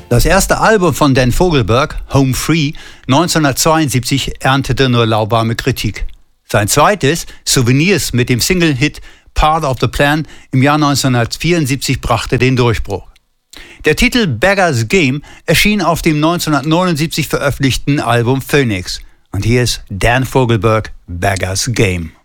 Das erste Album von Dan Fogelberg, Home Free, 1972, erntete nur lauwarme Kritik. Sein zweites, Souvenirs mit dem Single-Hit Part of the Plan im Jahr 1974, brachte den Durchbruch. Der Titel Beggar's Game erschien auf dem 1979 veröffentlichten Album Phoenix. Und hier ist Dan Fogelberg, Beggar's Game.